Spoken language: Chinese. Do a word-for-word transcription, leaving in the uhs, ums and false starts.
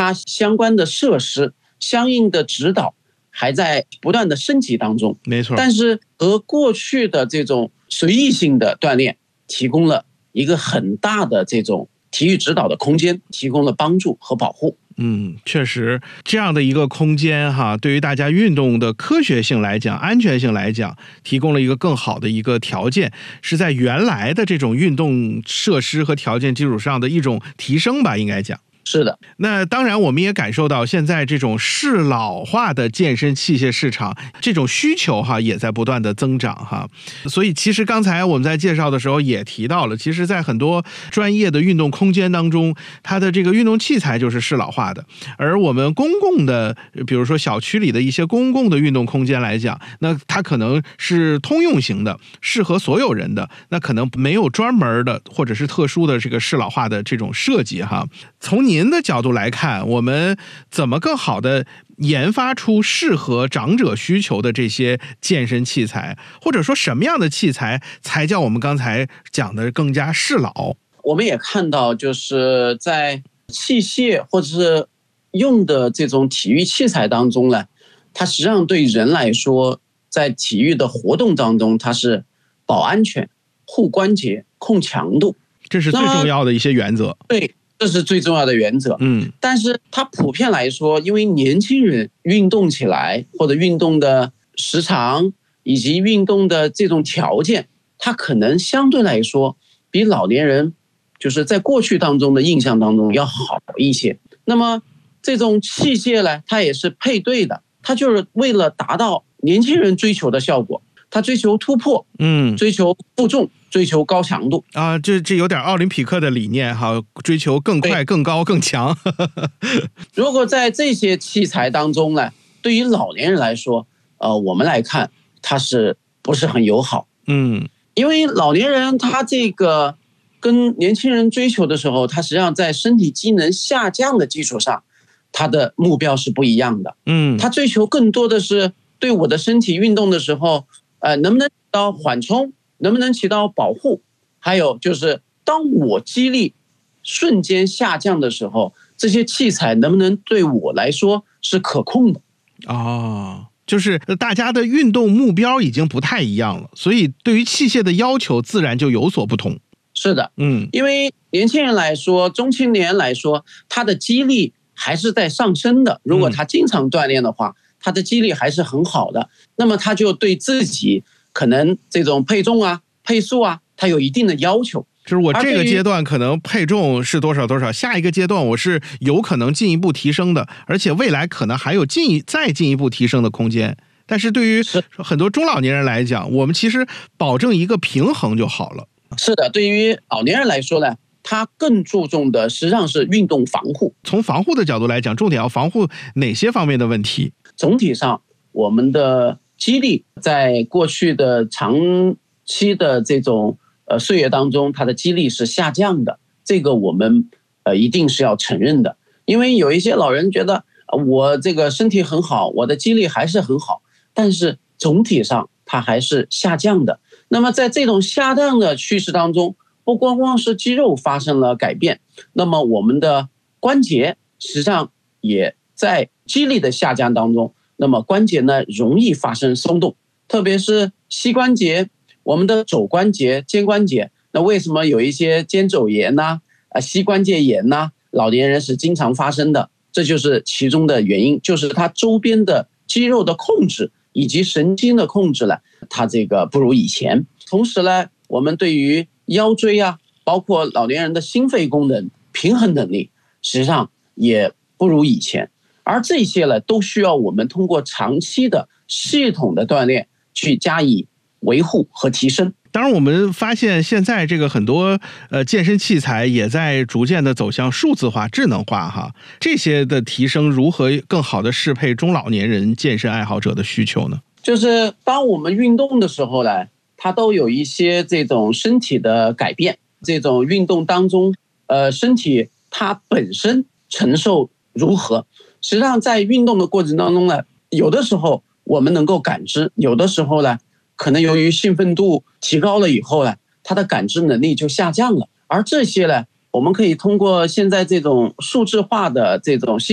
它相关的设施、相应的指导还在不断的升级当中。 没错， 但是和过去的这种随意性的锻炼提供了一个很大的这种体育指导的空间，提供了帮助和保护。 嗯，确实，这样的一个空间哈，对于大家运动的科学性来讲、安全性来讲，提供了一个更好的一个条件，是在原来的这种运动设施和条件基础上的一种提升吧，应该讲。 是的， 那当然我们也感受到现在这种适老化的健身器械市场这种需求哈也在不断的增长哈，所以其实刚才我们在介绍的时候也提到了，其实在很多专业的运动空间当中，它的这个运动器材就是适老化的，而我们公共的比如说小区里的一些公共的运动空间来讲，那它可能是通用型的，适合所有人的，那可能没有专门的或者是特殊的这个适老化的这种设计哈。从您的角度来看，我们怎么更好的研发出适合长者需求的这些健身器材，或者说什么样的器材才叫我们刚才讲的更加适老？ 我们也看到，就是在器械或者是用的这种体育器材当中呢，它实际上对人来说，在体育的活动当中，它是保安全、护关节、控强度， 这是最重要的一些原则。 对。这是最重要的原则， 嗯， 但是它普遍来说，因为年轻人运动起来或者运动的时长以及运动的这种条件，它可能相对来说比老年人就是在过去当中的印象当中要好一些。那么这种器械呢，它也是配对的，它就是为了达到年轻人追求的效果，它追求突破， 嗯， 追求负重，追求高强度啊，这这有点奥林匹克的理念哈，追求更快、更高、更强。 如果在这些器材当中呢，对于老年人来说，呃，我们来看它是不是很友好？ 嗯， 因为老年人他这个跟年轻人追求的时候，他实际上在身体机能下降的基础上，他的目标是不一样的。 嗯， 他追求更多的是对我的身体运动的时候，呃，能不能起到缓冲？能不能起到保护？还有就是当我肌力瞬间下降的时候，这些器材能不能对我来说是可控的？ 哦，就是大家的运动目标已经不太一样了，所以对于器械的要求自然就有所不同。 是的， 嗯， 因为年轻人来说，中青年来说，他的肌力还是在上升的，如果他经常锻炼的话，他的肌力还是很好的，那么他就对自己可能这种配重啊、配速啊，它有一定的要求。 就是我这个阶段可能配重是多少多少，下一个阶段我是有可能进一步提升的，而且未来可能还有进一再进一步提升的空间。但是对于很多中老年人来讲，我们其实保证一个平衡就好了。 是的，对于老年人来说呢，他更注重的实际上是运动防护。 从防护的角度来讲，重点要防护哪些方面的问题？ 总体上，我们的肌力在过去的长期的这种呃岁月当中，它的肌力是下降的，这个我们呃一定是要承认的。因为有一些老人觉得我这个身体很好，我的肌力还是很好，但是总体上它还是下降的。那么在这种下降的趋势当中，不光光是肌肉发生了改变，那么我们的关节实际上也在肌力的下降当中，那么关节呢容易发生松动，特别是膝关节、我们的肘关节、肩关节。那为什么有一些肩肘炎呐、啊、膝关节炎呐，老年人是经常发生的？这就是其中的原因，就是它周边的肌肉的控制以及神经的控制呢，它这个不如以前。同时呢，我们对于腰椎啊，包括老年人的心肺功能、平衡能力，实际上也不如以前。而这些呢，都需要我们通过长期的系统的锻炼去加以维护和提升。 当然我们发现现在这个很多呃健身器材也在逐渐的走向数字化、智能化哈，这些的提升如何更好的适配中老年人健身爱好者的需求呢？ 就是当我们运动的时候呢，它都有一些这种身体的改变，这种运动当中呃身体它本身承受如何，实际上在运动的过程当中呢，有的时候我们能够感知，有的时候呢可能由于兴奋度提高了以后呢，它的感知能力就下降了。而这些呢，我们可以通过现在这种数字化的这种